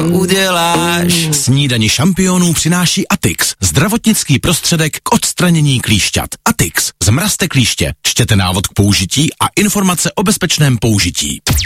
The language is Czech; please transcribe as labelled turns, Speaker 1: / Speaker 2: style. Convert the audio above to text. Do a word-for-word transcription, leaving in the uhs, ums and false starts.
Speaker 1: uděláš.
Speaker 2: Snídani šampionů přináší Atix, zdravotnický prostředek k odstranění klíšťat. Atix, zmrazte klíště, čtěte návod k použití a informace o bezpečném použití.